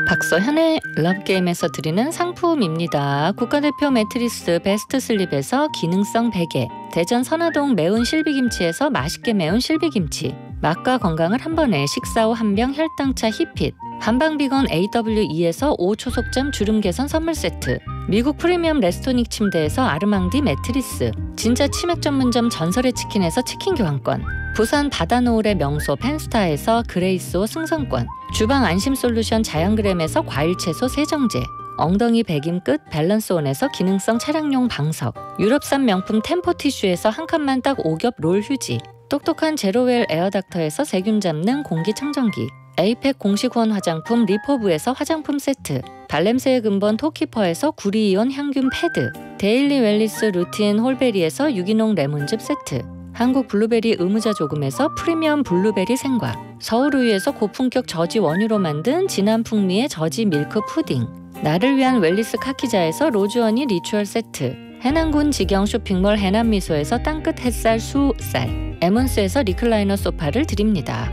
박서현의 러브게임에서 드리는 상품입니다. 국가대표 매트리스 베스트슬립에서 기능성 베개, 대전 선화동 매운 실비김치에서 맛있게 매운 실비김치, 맛과 건강을 한 번에 식사 후 한 병 혈당차 히핏, 한방비건 AWE에서 5초속잠 주름 개선 선물 세트, 미국 프리미엄 레스토닉 침대에서 아르망디 매트리스, 진짜 치맥 전문점 전설의 치킨에서 치킨 교환권, 부산 바다노을의 명소 펜스타에서 그레이스호 승선권, 주방 안심솔루션 자연그램에서 과일채소 세정제, 엉덩이 배김 끝 밸런스온에서 기능성 차량용 방석, 유럽산 명품 템포티슈에서 한 칸만 딱 5겹 롤 휴지, 똑똑한 제로웰 에어닥터에서 세균 잡는 공기청정기, 에이펙 공식 후원 화장품 리포브에서 화장품 세트, 발냄새의 근본 토키퍼에서 구리이온 향균 패드, 데일리 웰리스 루틴 홀베리에서 유기농 레몬즙 세트, 한국 블루베리 의무자 조금에서 프리미엄 블루베리 생과, 서울우유에서 고품격 저지 원유로 만든 진한 풍미의 저지 밀크 푸딩, 나를 위한 웰리스 카키자에서 로즈원이 리추얼 세트, 해남군 직영 쇼핑몰 해남미소에서 땅끝 햇살 수쌀, 에몬스에서 리클라이너 소파를 드립니다.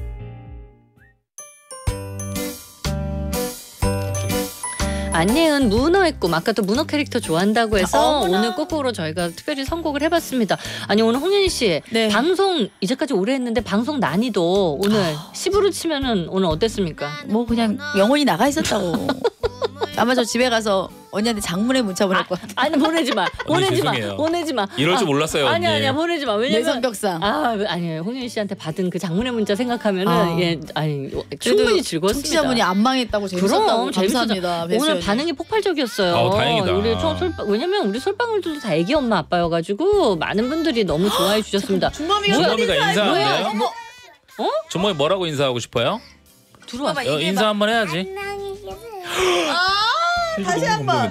안예은 문어의 꿈, 아까 또 문어 캐릭터 좋아한다고 해서 오늘 끝곡으로 저희가 특별히 선곡을 해봤습니다. 아니 오늘 홍현희 씨 네. 방송 이제까지 오래 했는데 방송 난이도 오늘 10으로 치면은 오늘 어땠습니까? 뭐 그냥 영혼이 나가 있었다고. 아마 저 집에 가서 언니한테 장문의 문자 보낼 것 같아. 아니 보내지 마. 보내지 마. 죄송해요. 보내지 마. 이럴 줄 몰랐어요. 아니 언니. 아니야 보내지 마. 내 왜냐면 성격상. 아니에요. 홍현희 씨한테 받은 그 장문의 문자 생각하면은 예 아니 충분히 즐거웠습니다. 청취자분이 안 망했다고 재밌었다고. 그럼 감사합니다. 오늘 반응이 폭발적이었어요. 다행이다. 우리 왜냐면 우리 솔방울들도 다 애기 엄마 아빠여가지고 많은 분들이 너무 좋아해 주셨습니다. 준범이가 인사하는데요? 어? 준범이 뭐라고 인사하고 싶어요? 들어왔어. 인사 한번 해야지. 다시 한번.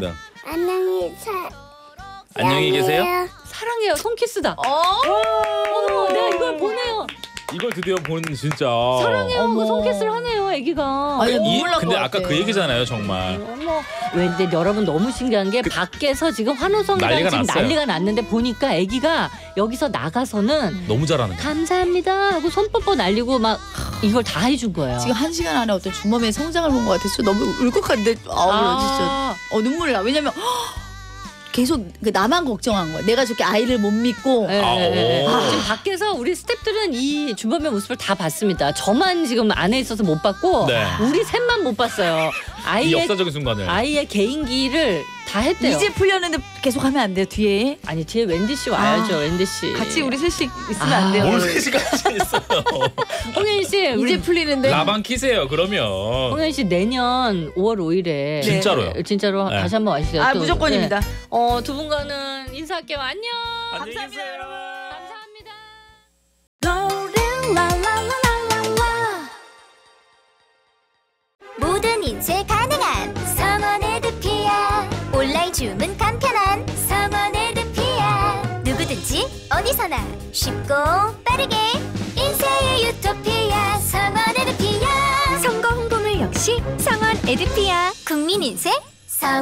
안녕히 계세요. 사랑해요. 손키스다. 어머 내가 이걸 보내요. 이걸 드디어 본 진짜. 사랑해요. 그 손키스를 하네요. 애기가. 아니, 눈물 날 근데 것 아까 같아. 그 얘기잖아요, 정말. 어머, 근데 여러분 너무 신기한 게 밖에서 지금 환호성이랑 난리가 지금 났어요. 난리가 났는데 보니까 아기가 여기서 나가서는 너무 잘하는 거야. 감사합니다 하고 손 뽀뽀 날리고 막 이걸 다 해준 거예요. 지금 1시간 안에 어떤 주범의 성장을 본 것 같아서 너무 울컥한데 진짜 눈물 나. 왜냐면 계속 나만 걱정한 거야. 내가 저렇게 아이를 못 믿고. 지금 밖에서 우리 스태프들은 이 주범의 모습을 다 봤습니다. 저만 지금 안에 있어서 못 봤고 네. 우리 셋만 못 봤어요. 이 역사적인 순간을. 아이의 개인기를 다 했대요. 이제 풀렸는데 계속 하면 안 돼요 뒤에. 아니 뒤에 wendy 씨 와야죠. wendy 씨. 같이 우리 셋이 있으면 안 돼요. 뭘 3시까지 있어요. 홍현희 씨 이제 풀리는데. 라방 키세요, 그러면. 홍현희 씨 내년 5월 5일에 진짜로요? 진짜로 네. 다시 한번 와주세요. 또. 무조건입니다. 네. 두 분과는 인사할게요. 안녕. 감사합니다, 여러분. 감사합니다. 모든 인쇄 가능한 성원에드피아. 온라인 주문 간편한 성원에드피아. 누구든지 어디서나 쉽고 빠르게 인쇄의 유토피아. 성원에드피아. 선거 홍보물 역시 성원에드피아. 국민인쇄